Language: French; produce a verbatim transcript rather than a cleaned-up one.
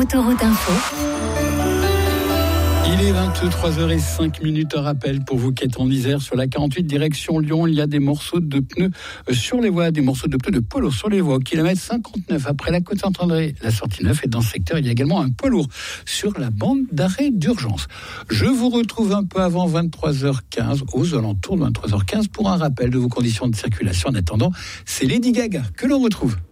Autoroute Info. Il est vingt-trois heures cinq, un rappel pour vous qui êtes en Isère sur la quarante-huit direction Lyon. Il y a des morceaux de pneus sur les voies, des morceaux de pneus de poids lourd sur les voies. Au kilomètre cinquante-neuf après la côte Saint-André, la sortie neuf. Et dans ce secteur, il y a également un poids lourd sur la bande d'arrêt d'urgence. Je vous retrouve un peu avant vingt-trois heures quinze, aux alentours de vingt-trois heures quinze, pour un rappel de vos conditions de circulation. En attendant, c'est Lady Gaga que l'on retrouve.